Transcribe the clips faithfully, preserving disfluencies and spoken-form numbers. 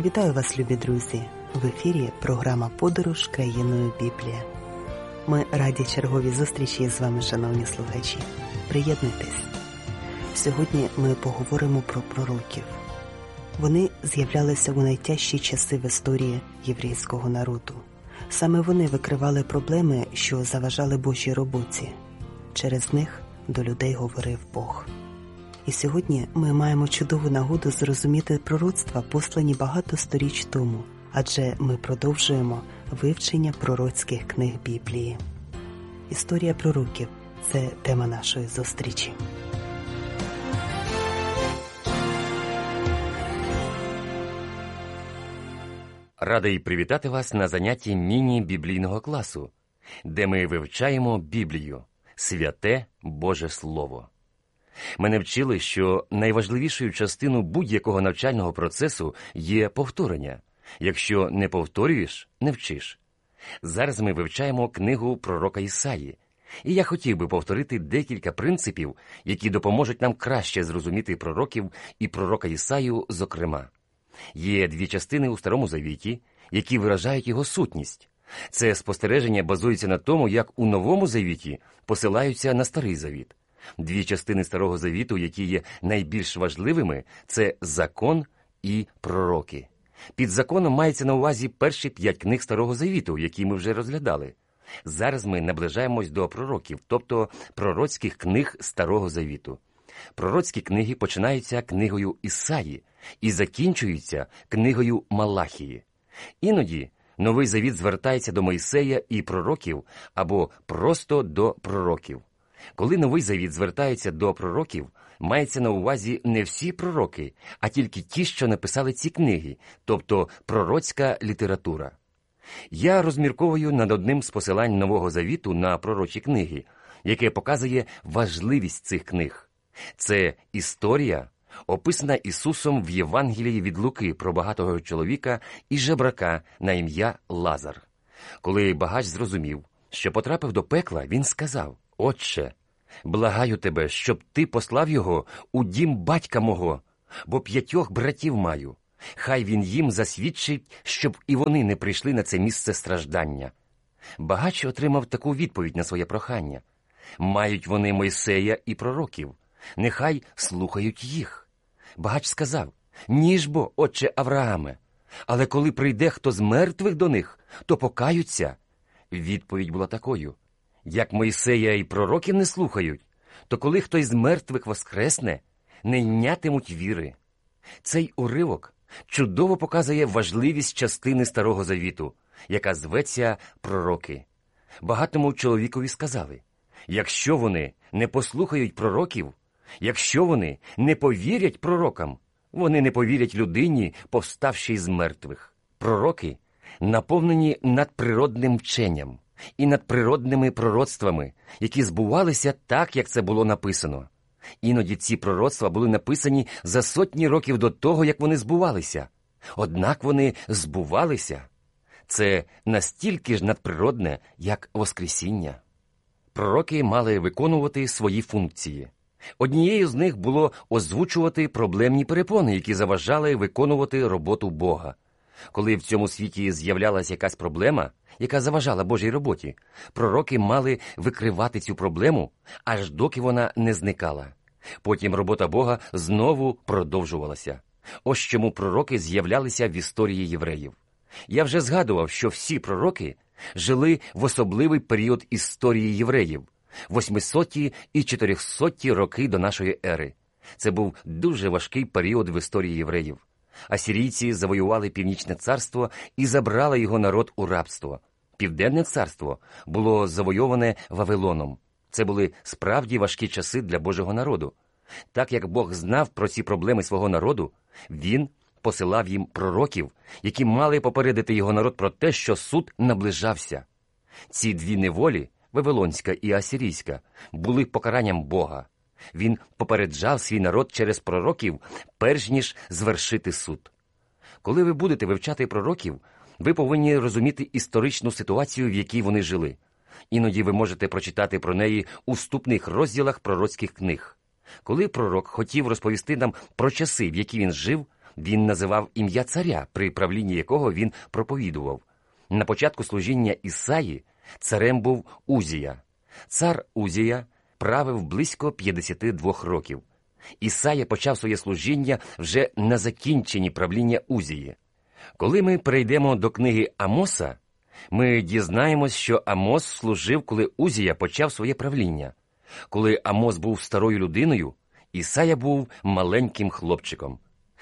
Вітаю вас, любі друзі! В ефірі програма «Подорож країною Біблія». Ми раді черговій зустрічі з вами, шановні слухачі. Приєднуйтесь! Сьогодні ми поговоримо про пророків. Вони з'являлися у найтяжчі часи в історії єврейського народу. Саме вони викривали проблеми, що заважали Божій роботі. Через них до людей говорив Бог. І сьогодні ми маємо чудову нагоду зрозуміти пророцтва, послані багато сторіч тому, адже ми продовжуємо вивчення пророцьких книг Біблії. Історія пророків – це тема нашої зустрічі. Радий привітати вас на занятті міні-біблійного класу, де ми вивчаємо Біблію – святе Боже Слово. Мене вчили, що найважливішою частиною будь-якого навчального процесу є повторення. Якщо не повторюєш, не вчиш. Зараз ми вивчаємо книгу пророка Ісаї. І я хотів би повторити декілька принципів, які допоможуть нам краще зрозуміти пророків і пророка Ісаю зокрема. Є дві частини у Старому Завіті, які виражають його сутність. Це спостереження базується на тому, як у Новому Завіті посилаються на Старий Завіт. Дві частини Старого Завіту, які є найбільш важливими, це закон і пророки. Під законом мається на увазі перші п'ять книг Старого Завіту, які ми вже розглядали. Зараз ми наближаємось до пророків, тобто пророцьких книг Старого Завіту. Пророцькі книги починаються книгою Ісаї і закінчуються книгою Малахії. Іноді Новий Завіт звертається до Мойсея і пророків або просто до пророків. Коли Новий Завіт звертається до пророків, мається на увазі не всі пророки, а тільки ті, що написали ці книги, тобто пророцька література. Я розмірковую над одним з посилань Нового Завіту на пророчі книги, яке показує важливість цих книг. Це історія, описана Ісусом в Євангелії від Луки про багатого чоловіка і жебрака на ім'я Лазар. Коли багач зрозумів, що потрапив до пекла, він сказав: «Отче, благаю тебе, щоб ти послав його у дім батька мого, бо п'ятьох братів маю. Хай він їм засвідчить, щоб і вони не прийшли на це місце страждання». Багач отримав таку відповідь на своє прохання. Мають вони Мойсея і пророків, нехай слухають їх. Багач сказав: «Ні ж бо, отче Аврааме, але коли прийде хто з мертвих до них, то покаються». Відповідь була такою: як Мойсея і пророків не слухають, то коли хтось з мертвих воскресне, не йнятимуть віри. Цей уривок чудово показує важливість частини Старого Завіту, яка зветься «Пророки». Багатому чоловікові сказали: якщо вони не послухають пророків, якщо вони не повірять пророкам, вони не повірять людині, повставшій з мертвих. Пророки наповнені надприродним вченням і надприродними пророцтвами, які збувалися так, як це було написано. Іноді ці пророцтва були написані за сотні років до того, як вони збувалися. Однак вони збувалися. Це настільки ж надприродне, як Воскресіння. Пророки мали виконувати свої функції. Однією з них було озвучувати проблемні перепони, які заважали виконувати роботу Бога. Коли в цьому світі з'являлася якась проблема, яка заважала Божій роботі, пророки мали викривати цю проблему, аж доки вона не зникала. Потім робота Бога знову продовжувалася. Ось чому пророки з'являлися в історії євреїв. Я вже згадував, що всі пророки жили в особливий період історії євреїв – восьмисоті і чотирьохсоті роки до нашої ери. Це був дуже важкий період в історії євреїв. Асирійці завоювали Північне царство і забрали його народ у рабство. Південне царство було завойоване Вавилоном. Це були справді важкі часи для Божого народу. Так як Бог знав про ці проблеми свого народу, Він посилав їм пророків, які мали попередити його народ про те, що суд наближався. Ці дві неволі, Вавилонська і Асирійська, були покаранням Бога. Він попереджав свій народ через пророків, перш ніж звершити суд. Коли ви будете вивчати пророків, ви повинні розуміти історичну ситуацію, в якій вони жили. Іноді ви можете прочитати про неї у вступних розділах пророцьких книг. Коли пророк хотів розповісти нам про часи, в які він жив, він називав ім'я царя, при правлінні якого він проповідував. На початку служіння Ісаї царем був Узія. Цар Узія правив близько п'ятдесят два років. Ісая почав своє служіння вже на закінченні правління Узії. Коли ми перейдемо до книги Амоса, ми дізнаємось, що Амос служив, коли Узія почав своє правління. Коли Амос був старою людиною, Ісая був маленьким хлопчиком.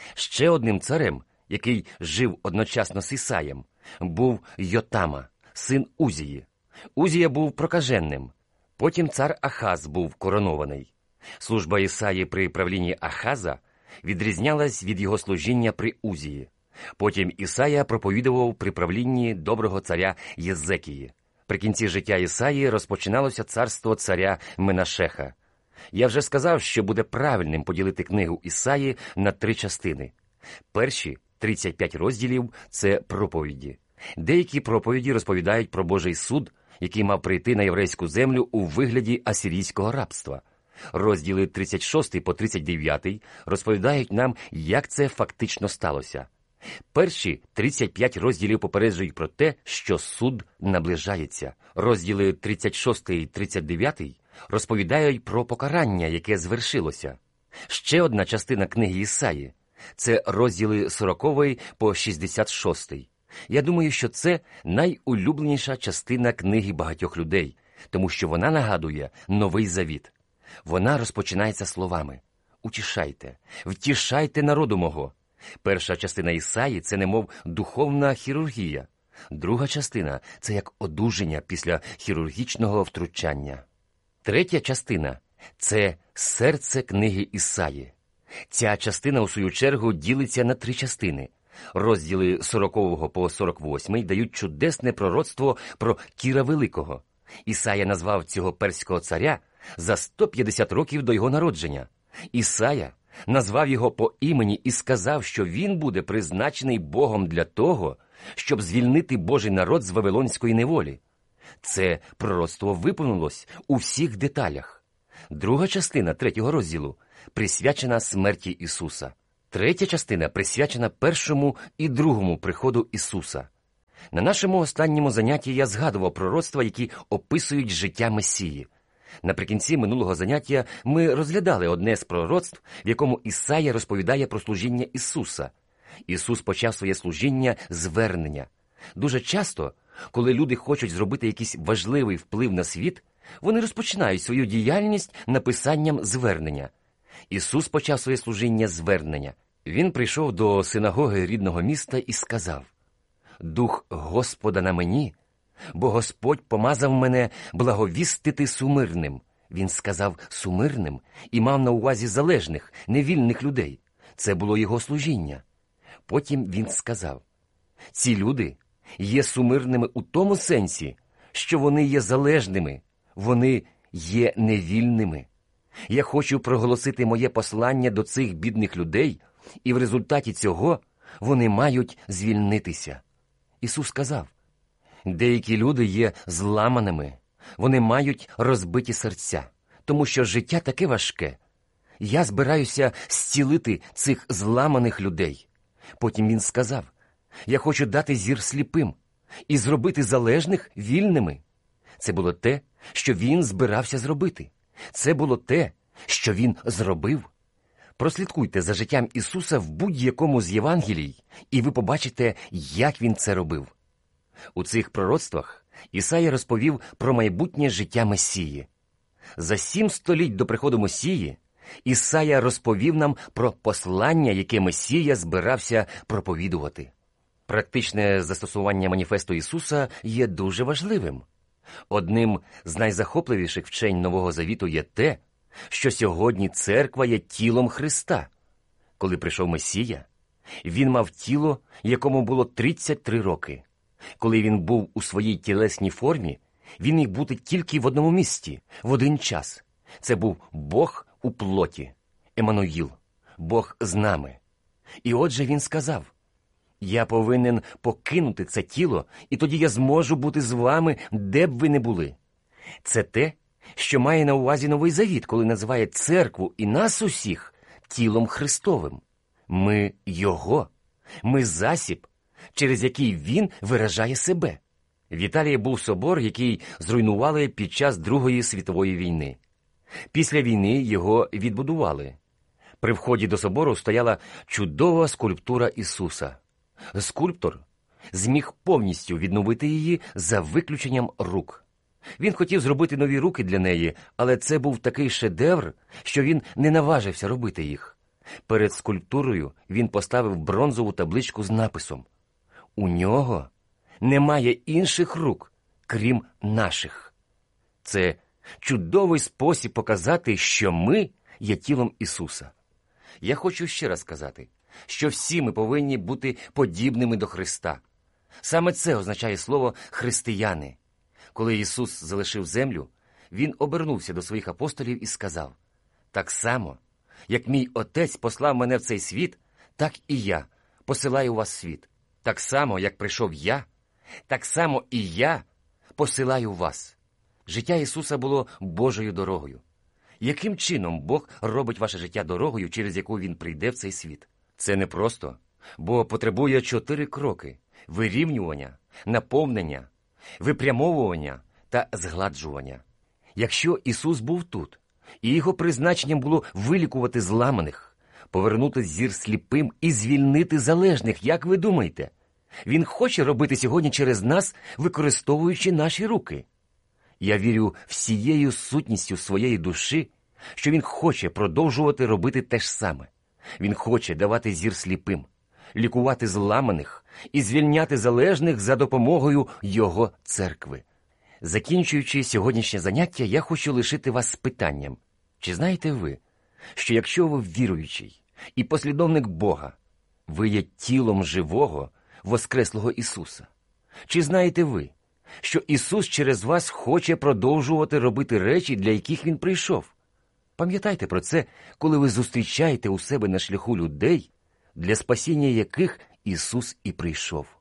Ще одним царем, який жив одночасно з Ісаєм, був Йотама, син Узії. Узія був прокаженним. Потім цар Ахаз був коронований. Служба Ісаї при правлінні Ахаза відрізнялась від його служіння при Узії. Потім Ісая проповідував при правлінні доброго царя Єзекії. При кінці життя Ісаї розпочиналося царство царя Менашеха. Я вже сказав, що буде правильним поділити книгу Ісаї на три частини. Перші тридцять п'ять розділів – це проповіді. Деякі проповіді розповідають про Божий суд, який мав прийти на єврейську землю у вигляді асирійського рабства. Розділи тридцять шостий по тридцять дев'ятий розповідають нам, як це фактично сталося. Перші тридцять п'ять розділів попереджують про те, що суд наближається. Розділи тридцять шостий і тридцять дев'ятий розповідають про покарання, яке звершилося. Ще одна частина книги Ісаї – це розділи сороковий по шістдесят шостий. Я думаю, що це найулюбленіша частина книги багатьох людей, тому що вона нагадує Новий Завіт. Вона розпочинається словами «Утішайте, втішайте народу мого». Перша частина Ісаї – це немов духовна хірургія. Друга частина – це як одужання після хірургічного втручання. Третя частина – це серце книги Ісаї. Ця частина, у свою чергу, ділиться на три частини. Розділи сорокового по сорок восьмий дають чудесне пророцтво про Кіра Великого. Ісая назвав цього перського царя за сто п'ятдесят років до його народження. Ісая назвав його по імені і сказав, що він буде призначений Богом для того, щоб звільнити Божий народ з вавилонської неволі. Це пророцтво виповнилось у всіх деталях. Друга частина третього розділу присвячена смерті Ісуса. Третя частина присвячена першому і другому приходу Ісуса. На нашому останньому занятті я згадував пророцтва, які описують життя Месії. Наприкінці минулого заняття ми розглядали одне з пророцтв, в якому Ісая розповідає про служіння Ісуса. Ісус почав своє служіння звернення. Дуже часто, коли люди хочуть зробити якийсь важливий вплив на світ, вони розпочинають свою діяльність написанням звернення. Ісус почав своє служіння звернення. Він прийшов до синагоги рідного міста і сказав: «Дух Господа на мені, бо Господь помазав мене благовістити сумирним». Він сказав «сумирним» і мав на увазі залежних, невільних людей. Це було його служіння. Потім він сказав: «Ці люди є сумирними у тому сенсі, що вони є залежними, вони є невільними. Я хочу проголосити моє послання до цих бідних людей, і в результаті цього вони мають звільнитися». Ісус сказав: «Деякі люди є зламаними, вони мають розбиті серця, тому що життя таке важке. Я збираюся зцілити цих зламаних людей». Потім він сказав: «Я хочу дати зір сліпим і зробити залежних вільними». Це було те, що він збирався зробити. Це було те, що він зробив. Прослідкуйте за життям Ісуса в будь-якому з Євангелій, і ви побачите, як він це робив. У цих пророцтвах Ісая розповів про майбутнє життя Месії. За сім століть до приходу Месії Ісая розповів нам про послання, яке Месія збирався проповідувати. Практичне застосування маніфесту Ісуса є дуже важливим. Одним з найзахопливіших вчень Нового Завіту є те, що сьогодні церква є тілом Христа. Коли прийшов Месія, він мав тіло, якому було тридцять три роки. Коли він був у своїй тілесній формі, він міг бути тільки в одному місці, в один час. Це був Бог у плоті, Еммануїл, Бог з нами. І отже він сказав: «Я повинен покинути це тіло, і тоді я зможу бути з вами, де б ви не були». Це те, що має на увазі Новий Завіт, коли називає церкву і нас усіх тілом Христовим. Ми Його. Ми засіб, через який Він виражає себе. В Італії був собор, який зруйнували під час Другої світової війни. Після війни його відбудували. При вході до собору стояла чудова скульптура Ісуса. Скульптор зміг повністю відновити її за виключенням рук. Він хотів зробити нові руки для неї, але це був такий шедевр, що він не наважився робити їх. Перед скульптурою він поставив бронзову табличку з написом: «У нього немає інших рук, крім наших». Це чудовий спосіб показати, що ми є тілом Ісуса. Я хочу ще раз сказати, що всі ми повинні бути подібними до Христа. Саме це означає слово «християни». Коли Ісус залишив землю, Він обернувся до своїх апостолів і сказав: «Так само, як мій Отець послав мене в цей світ, так і я посилаю вас в світ. Так само, як прийшов я, так само і я посилаю вас». Життя Ісуса було Божою дорогою. Яким чином Бог робить ваше життя дорогою, через яку Він прийде в цей світ? Це непросто, бо потребує чотири кроки – вирівнювання, наповнення, випрямовування та згладжування. Якщо Ісус був тут, і Його призначенням було вилікувати зламаних, повернути зір сліпим і звільнити залежних, як ви думаєте, Він хоче робити сьогодні через нас, використовуючи наші руки? Я вірю всією сутністю своєї душі, що Він хоче продовжувати робити те ж саме. Він хоче давати зір сліпим, лікувати зламаних і звільняти залежних за допомогою Його церкви. Закінчуючи сьогоднішнє заняття, я хочу лишити вас з питанням. Чи знаєте ви, що якщо ви віруючий і послідовник Бога, ви є тілом живого, воскреслого Ісуса? Чи знаєте ви, що Ісус через вас хоче продовжувати робити речі, для яких Він прийшов? Пам'ятайте про це, коли ви зустрічаєте у себе на шляху людей, для спасіння яких Ісус і прийшов.